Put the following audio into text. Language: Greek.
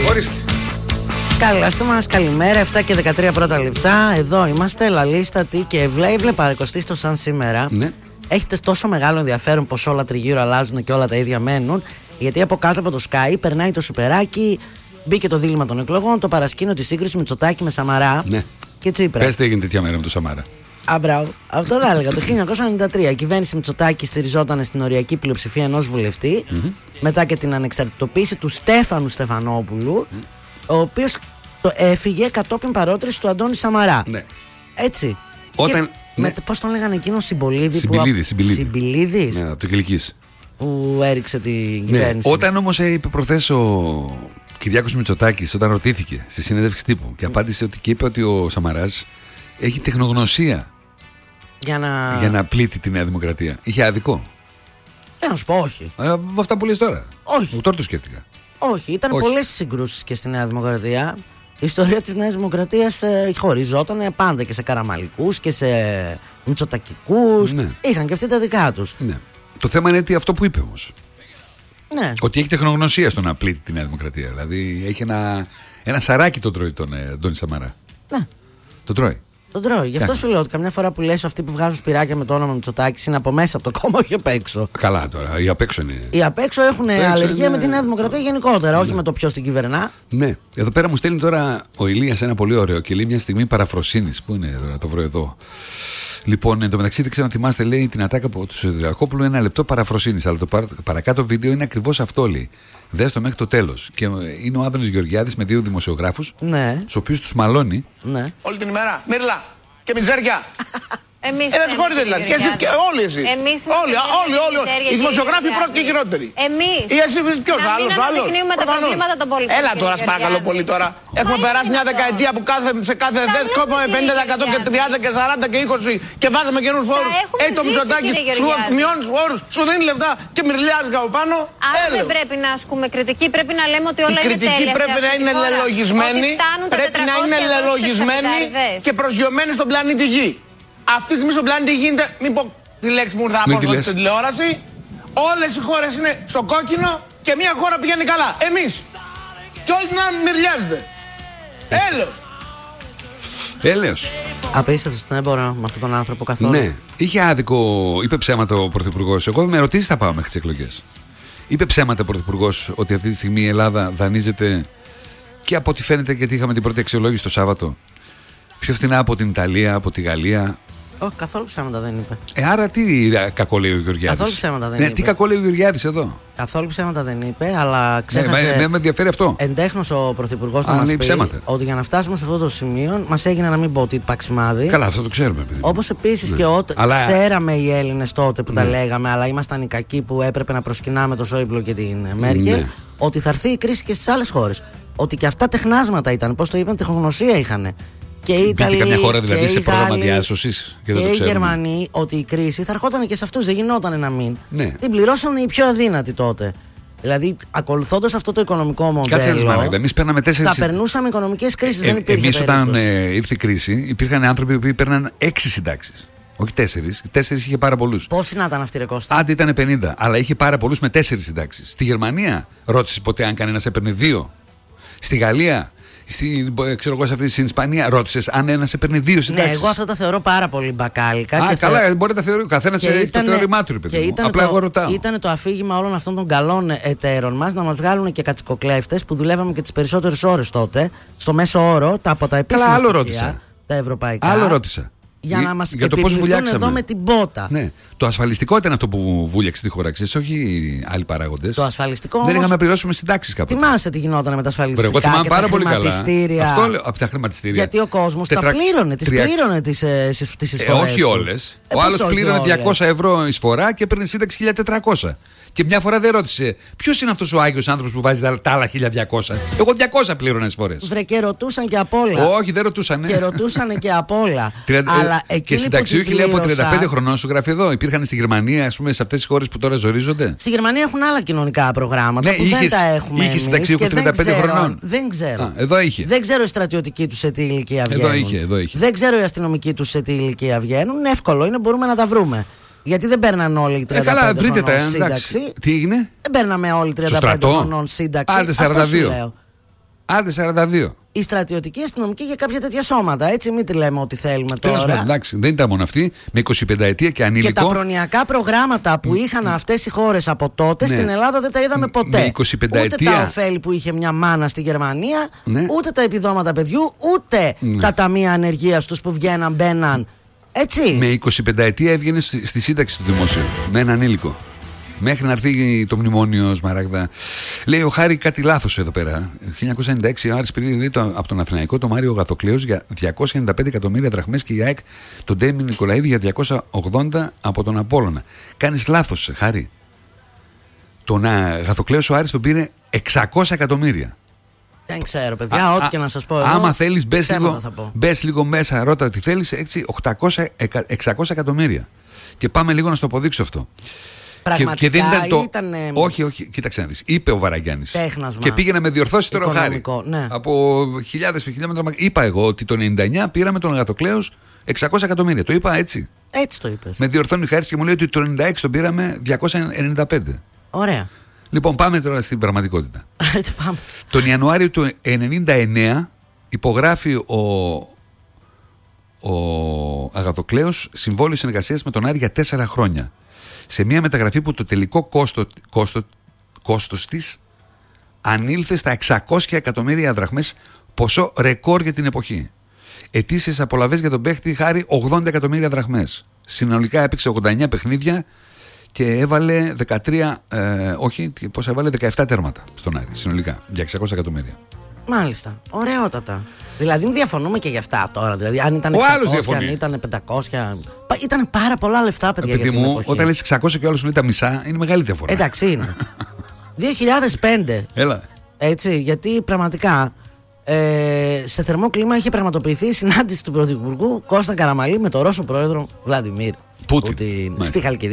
Ορίστε. Καλώς μας, καλημέρα, 7 και 13 πρώτα λεπτά. Εδώ είμαστε, λαλίστατοι και έβλεπα 20 σαν σήμερα. Ναι. Έχετε τόσο μεγάλο ενδιαφέρον πως όλα τριγύρω αλλάζουν και όλα τα ίδια μένουν. Γιατί από κάτω από το Sky περνάει το σουπεράκι, μπήκε το δίλημμα των εκλογών, το παρασκήνιο τη σύγκριση Μητσοτάκη με Σαμαρά και Τσίπρα. Πες τι έγινε τέτοια μέρα με το Σαμαρά. Μπράβο. Αυτό θα έλεγα. Το 1993 η κυβέρνηση Μητσοτάκη στηριζόταν στην οριακή πλειοψηφία ενός βουλευτή, μετά και την ανεξαρτητοποίηση του Στέφανου Στεφανόπουλου, ο οποίος το έφυγε κατόπιν παρότριση του Αντώνη Σαμαρά. Ναι. Έτσι. Όταν. Πώς τον λέγανε εκείνο, Συμπολίδη. Συμπιλίδης. Ναι, από το Κυλικής. Που έριξε την κυβέρνηση. Όταν όμως είπε προχθές ο Κυριάκος Μητσοτάκης, όταν ρωτήθηκε στη συνέντευξη τύπου και απάντησε και είπε ότι ο Σαμαράς έχει τεχνογνωσία για να πλήττει τη Νέα Δημοκρατία. Είχε άδικο. Να σου πω, όχι. Με αυτά που λες τώρα. Όχι. Τώρα το σκέφτηκα. Όχι, ήταν πολλές συγκρούσεις και στη Νέα Δημοκρατία. Η ιστορία της Νέας Δημοκρατίας χωριζόταν πάντα και σε καραμαλικούς και σε μητσοτακικούς. Ναι. Είχαν και αυτοί τα δικά τους. Ναι. Το θέμα είναι ότι αυτό που είπε όμως. Ναι. Ότι έχει τεχνογνωσία στο να πλήττει τη Νέα Δημοκρατία. Δηλαδή έχει ένα σαράκι τον τρώει τον Αντώνη Σαμαρά. Ναι. Τον τρώει. Τον τρώει. Γι' αυτό σου λέω ότι καμιά φορά που λες αυτοί που βγάζουν σπυράκια με το όνομα Μητσοτάκης είναι από μέσα από το κόμμα, όχι απ' έξω. Καλά τώρα. Οι απ' έξω είναι. Οι απ' έξω έχουν αλλεργία με τη Νέα Δημοκρατία γενικότερα, όχι με το ποιος την κυβερνά. Ναι. Εδώ πέρα μου στέλνει τώρα ο Ηλίας ένα πολύ ωραίο και λέει μια στιγμή παραφροσύνης. Πού είναι τώρα, το βρω εδώ. Λοιπόν, εν τω μεταξύ δεν ξέρω αν θυμάστε, λέει την ατάκα από του Σιδηρακόπουλου, ένα λεπτό παραφροσύνης. Αλλά το παρακάτω βίντεο είναι ακριβώς αυτό, λέει. Δες το μέχρι το τέλος. Και είναι ο Άδωνης Γεωργιάδης με δύο δημοσιογράφους, τους οποίους τους μαλώνει. Ναι. Όλη την ημέρα. Μύρλα και μιτζέρια. Εμείς δεν συγχωρείτε δηλαδή. Και όλοι εσείς. Όλοι. Οι δημοσιογράφοι πρώτοι και χειρότεροι. Εμείς. Ή εσύ ποιος άλλος. Να μην αναδεικνύουμε τα προβλήματα των πολιτών. Έλα τώρα, παρακαλώ πολύ τώρα. Έχουμε περάσει μια δεκαετία που σε κάθε ΔΕΘ κόβαμε 50% και 30 και 40 και 20 και βάζαμε καινούς φόρους. Έχει το Μητσοτάκη, σου μειώνει τους φόρους, σου δίνει λεφτά και μυρλιάζει από πάνω. Άρα δεν πρέπει να ασκούμε κριτική, πρέπει να λέμε ότι όλα είναι τέλεια. Η κριτική πρέπει να είναι λελογισμένη. Πρέπει να είναι λελογισμένη και προσγειωμένη στον πλανήτη Γη. Αυτή τη στιγμή στον πλανήτη γίνεται, μην πω τη λέξη μου ήρθα από στην τηλεόραση, όλες οι χώρες είναι στο κόκκινο και μια χώρα πηγαίνει καλά. Εμείς. Και όλοι να μυρλιάζετε. Έλεος. Απίστευτος, δεν μπορώ με αυτόν τον άνθρωπο καθόλου. Ναι. Είχε άδικο, είπε ψέματα ο Πρωθυπουργός. Εγώ με ρωτήσεις θα πάω μέχρι τις εκλογές. Είπε ψέματα ο Πρωθυπουργός ότι αυτή τη στιγμή η Ελλάδα δανείζεται και από ό,τι φαίνεται, γιατί είχαμε την πρώτη αξιολόγηση το Σάββατο, πιο φθηνά από την Ιταλία, από τη Γαλλία. Όχι, καθόλου ψέματα δεν είπε. Άρα τι κακό λέει ο Γεωργιάδης. Καθόλου ψέματα δεν είπε. Τι κακό λέει ο Γεωργιάδης εδώ. Καθόλου ψέματα δεν είπε, αλλά ξέχασε. Ναι, με ενδιαφέρει αυτό. Εντέχνος ο Πρωθυπουργός να μας πει ότι για να φτάσουμε σε αυτό το σημείο μας έγινε να μην πω ότι παξιμάδι. Καλά, αυτό το ξέρουμε. Όπως επίσης και ξέραμε οι Έλληνες τότε που τα λέγαμε, αλλά ήμασταν οι κακοί που έπρεπε να προσκυνάμε το Σόιμπλο και την Μέρκελ, ότι θα έρθει η κρίση και στις άλλες χώρες. Ότι και αυτά τεχνάσματα ήταν, πώς το είπαν, τεχνογνωσία είχαν. Και οι Ιταλοί, καμιά χώρα δηλαδή σε πρόγραμμα διάσωσης και οι Γερμανοί, ότι η κρίση θα ερχόταν και σε αυτούς, δεν γινόταν να μην. Ναι. Την πληρώσαν οι πιο αδύνατοι τότε. Δηλαδή, ακολουθώντας αυτό το οικονομικό μοντέλο, εμείς παίρναμε 4. Θα περνούσαμε οικονομικές κρίσεις. Δεν υπήρχε εμείς όταν ήρθε η κρίση, υπήρχαν άνθρωποι που παίρναν 6 συντάξεις. Όχι 4. 4 είχε πάρα πολλούς. Πόσοι να ήταν αυτοί, ρε Κώστα? Άντε ήταν 50, αλλά είχε πάρα πολλούς με 4 συντάξεις. Στη Γερμανία ρώτησε ποτέ αν κανένας έπαιρνε 2. Στη Γαλλία. Ξέρω εγώ, σε αυτή στην Ισπανία ρώτησες αν ένας έπαιρνε 2 συντάξεις. Ναι, εγώ αυτά τα θεωρώ πάρα πολύ μπακάλικα. Καλά, μπορεί να τα θεωρεί. Ο καθένας έχει το θεώρημά του, παιδί. Απλά εγώ ρωτάω. Ήταν το αφήγημα όλων αυτών των καλών εταίρων μας να μας βγάλουν και κατσικοκλέφτες που δουλεύαμε και τις περισσότερες ώρες τότε, στο μέσο όρο, από τα επίσημα στοιχεία, τα ευρωπαϊκά. Άλλο ρώτησα. Για να μας επιβληθούν εδώ με την πότα. Ναι. Το ασφαλιστικό ήταν αυτό που βούλιαξε τη χώρα, ξέρεις, όχι άλλοι παράγοντες. Το ασφαλιστικό δεν όμως... είχαμε πληρώσουμε συντάξεις κάποτε. Θυμάσαι τι γινόταν με τα ασφαλιστικά. Εγώ θυμάμαι και πάρα τα πολύ χρηματιστήρια. Καλά. Αυτό λέω, από τα χρηματιστήρια. Γιατί ο κόσμος τα πλήρωνε, τις εισφορές. Όχι όλες. Ο άλλος πλήρωνε 200 ευρώ εισφορά και έπαιρνε σύνταξη 1.400. Και μια φορά δεν ρώτησε ποιος είναι αυτός ο άγιος άνθρωπος που βάζει τα άλλα 1.200. Εγώ 200 πλήρωνα τις φορές. Βρε, και ρωτούσαν και απ' όλα. Όχι, δεν ρωτούσαν. Και ρωτούσαν και απ' όλα. Αλλά και συνταξιούχοι λέει από 35 χρονών σου γράφει εδώ. Υπήρχαν στη Γερμανία, ας πούμε, σε αυτές τις χώρες που τώρα ζορίζονται. Στη Γερμανία έχουν άλλα κοινωνικά προγράμματα που δεν τα έχουμε. Είχε συνταξιούχο 35 χρονών. Δεν ξέρω. Εδώ είχε. Δεν ξέρω οι στρατιωτικοί του σε τι ηλικία βγαίνουν. Εδώ είχε. Δεν ξέρω οι αστυνομικοί του σε τι ηλικία βγαίνουν. Εύκολο είναι, μπορούμε να τα βρούμε. Γιατί δεν παίρναν όλοι οι 35 χρονών σύνταξη. Τι έγινε? Δεν παίρναμε όλοι οι 35 χρονών σύνταξη. Άλλοι 42. Άντε 42. Η στρατιωτική αστυνομική για κάποια τέτοια σώματα. Έτσι, μην τη λέμε ό,τι θέλουμε τώρα. Εντάξει, δεν ήταν μόνο αυτή. Με 25 ετία και ανήλικο. Και τα προνοιακά προγράμματα που είχαν αυτές οι χώρες από τότε, ναι, στην Ελλάδα δεν τα είδαμε ποτέ. Με 25 ούτε ετία. Τα ωφέλη που είχε μια μάνα στη Γερμανία, ναι, ούτε τα επιδόματα παιδιού, ούτε, ναι, τα ταμεία ανεργίας τους που βγαίναν, μπαίναν. Έτσι. Με 25 ετία έβγαινε στη σύνταξη του δημόσιου. Με έναν ανήλικο. Μέχρι να έρθει το μνημόνιο, Σμαράγδα. Λέει ο Χάρη κάτι λάθος εδώ πέρα. 1996 ο Άρης πήρε από τον Αθηναϊκό το Μάριο Γαθοκλέους για 295 εκατομμύρια δραχμές και η ΑΕΚ τον Ντέμι Νικολαίδη για 280 από τον Απόλλωνα. Κάνεις λάθος, Χάρη. Τον Γαθοκλέους ο Άρης τον πήρε 600 εκατομμύρια. Δεν ξέρω, παιδιά, ό,τι και να σας πω. Άμα θέλεις, μπες λίγο μέσα, ρώτα τι θέλεις. 600 εκατομμύρια. Και πάμε λίγο να στο αποδείξω αυτό. Πραγματικά και δεν ήταν το... ήταν. Όχι, κοίταξε να δεις. Είπε ο Βαραγιάννης. Τέχνασμα. Και πήγε να με διορθώσει τώρα ο Χάρη. Ναι. Από χιλιάδες και χιλιόμετρα. Είπα εγώ ότι το 99 πήραμε τον Αγαθοκλέους 600 εκατομμύρια. Το είπα έτσι. Έτσι το είπες. Με διορθώνει ο Χάρης και μου λέει ότι το 96 τον πήραμε 295. Ωραία. Λοιπόν, πάμε τώρα στην πραγματικότητα. Πάμε. Τον Ιανουάριο του 99 υπογράφει ο Αγαθοκλέους συμβόλαιο συνεργασίας με τον Άρη για 4 χρόνια. Σε μια μεταγραφή που το τελικό κόστος της ανήλθε στα 600 εκατομμύρια δραχμές, ποσό ρεκόρ για την εποχή. Ετήσιες απολαβές για τον παίχτη Χάρη 80 εκατομμύρια δραχμές. Συνολικά έπαιξε 89 παιχνίδια και έβαλε 17 τέρματα στον Άρη. Συνολικά για 600 εκατομμύρια. Μάλιστα. Ωραιότατα. Δηλαδή μην διαφωνούμε και για αυτά τώρα. Δηλαδή αν ήταν 600, αν ήταν 500. Ήταν πάρα πολλά λεφτά, παιδιά. Παιδί μου, εποχή. Όταν λες 600 και ο άλλος λέει τα μισά, είναι μεγάλη διαφορά. Εντάξει είναι. 2005. Έλα. Έτσι, γιατί πραγματικά σε θερμό κλίμα είχε πραγματοποιηθεί η συνάντηση του Πρωθυπουργού Κώστα Καραμανλή με τον Ρώσο πρόεδρο Βλαντιμίρ Πούτιν στη Χαλκιδική.